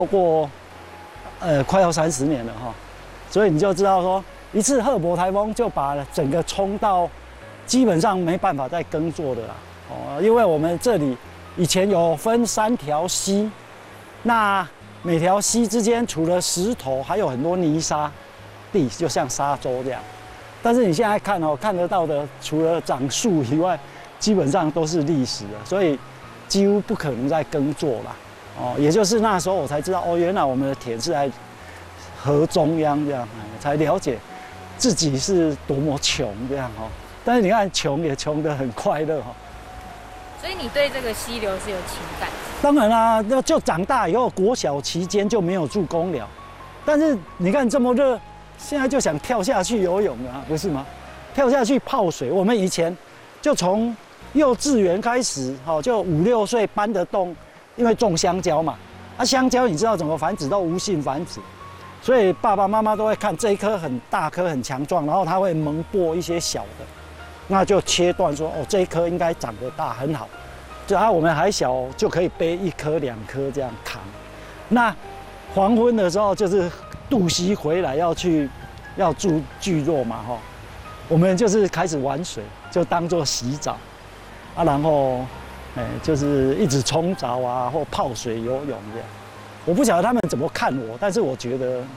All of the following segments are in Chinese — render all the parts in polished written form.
超过快要30年了哈，所以你就知道说，一次赫伯台风就把整个冲到基本上没办法再耕作的啦。哦，因为我们这里以前有分3条溪，那每条溪之间除了石头，还有很多泥沙地，就像沙洲这样。但是你现在看哦，看得到的除了长树以外，基本上都是砾石了，所以几乎不可能再耕作啦。哦，也就是那时候我才知道，哦，原来我们的田是在河中央这样，才了解自己是多么穷这样哦。但是你看，穷也穷得很快乐哈。 所以你对这个溪流是有情感？ 当然啦，那就长大以后，国小期间就没有住公寮，但是你看这么热，现在就想跳下去游泳了，不是吗？跳下去泡水，我们以前就从幼稚园开始，就5、6岁搬得动。因为种香蕉嘛，香蕉你知道怎么繁殖都无性繁殖，所以爸爸妈妈都会看这一颗很大颗很强壮，然后他会萌播一些小的，那就切断说哦这一颗应该长得大很好，就我们还小就可以背1颗2颗这样扛。那黄昏的时候就是渡溪回来要住聚落嘛哈，我们就是开始玩水，就当作洗澡然后。就是一直冲澡啊，或泡水游泳这样。我不晓得他们怎么看我，但是我觉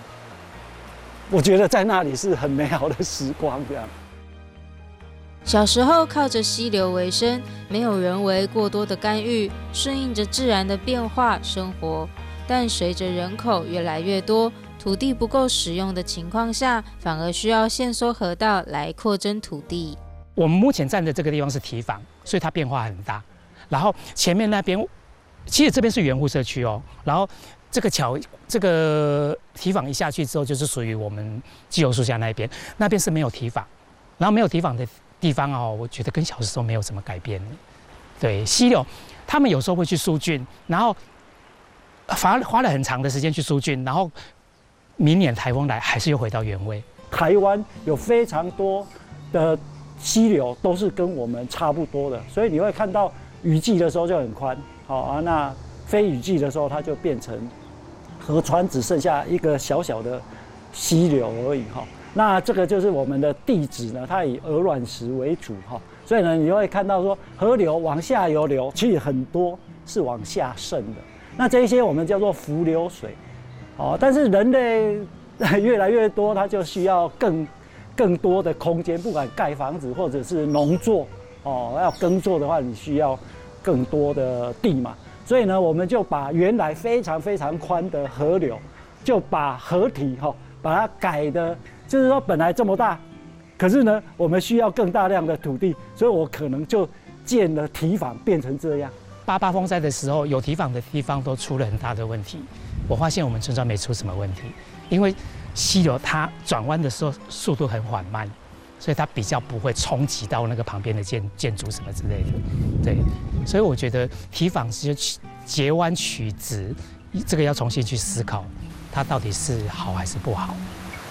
得在那里是很美好的时光这样。 小时候靠着溪流为生，没有人为过多的干预，顺应着自然的变化生活。但随着人口越来越多，土地不够使用的情况下，反而需要限缩河道来扩增土地。 我们目前站的这个地方是堤防，所以它变化很大。然后前面那边，其实这边是园户社区哦。然后这个堤防一下去之后，就是属于我们基友树下那边，那边是没有堤防。然后没有堤防的地方哦，我觉得跟小时候没有什么改变。对，溪流，他们有时候会去疏浚，然后花了很长的时间去疏浚，然后明年台风来还是又回到原位。 台湾有非常多的溪流都是跟我们差不多的，所以你会看到。雨季的时候就很宽，那非雨季的时候它就变成河川只剩下一个小小的溪流而已那这个就是我们的地质呢，它以鹅卵石为主所以呢你会看到说河流往下游流，其实很多是往下渗的。那这一些我们叫做浮流水，但是人类越来越多，它就需要更多的空间，不管盖房子或者是农作。要耕作的话，你需要更多的地嘛，所以呢，我们就把原来非常非常宽的河流，就把河体把它改的，就是说本来这么大，可是呢，我们需要更大量的土地，所以我可能就建了堤防，变成这样。 88风灾的时候，有堤防的地方都出了很大的问题。我发现我们村庄没出什么问题，因为溪流它转弯的时候速度很缓慢。所以它比较不会冲击到那个旁边的建筑什么之类的，对，所以我觉得堤防是截弯取直，这个要重新去思考，它到底是好还是不好。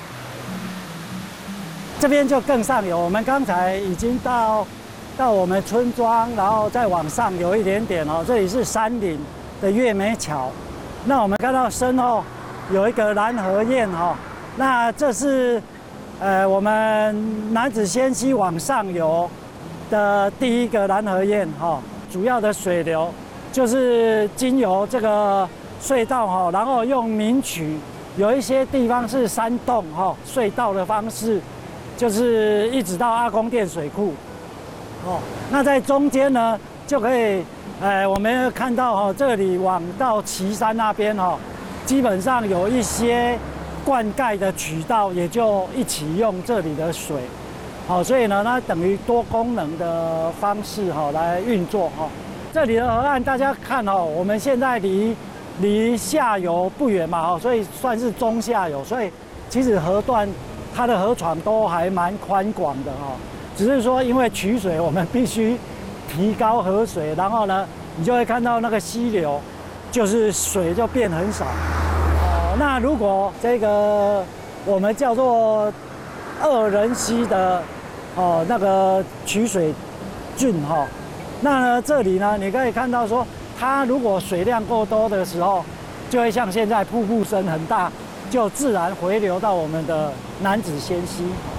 这边就更上游，我们刚才已经到我们村庄，然后再往上游一点点这里是山岭的月眉桥。那我们看到身后有一个蓝河堰那这是。我们楠梓仙溪往上游的第一个蓝河堰主要的水流就是经由这个隧道然后用明渠，有一些地方是山洞隧道的方式，就是一直到阿公店水库那在中间呢就可以我们看到这里往到旗山那边基本上有一些。灌溉的渠道也就一起用这里的水，所以呢，它等于多功能的方式来运作这里的河岸大家看我们现在离下游不远嘛所以算是中下游，所以其实河段它的河床都还蛮宽广的只是说因为取水我们必须提高河水，然后呢，你就会看到那个溪流，就是水就变很少。那如果这个我们叫做2人溪的那个取水圳那呢这里呢你可以看到说，它如果水量够多的时候， 就会像现在瀑布声很大，就自然回流到我们的楠梓仙溪。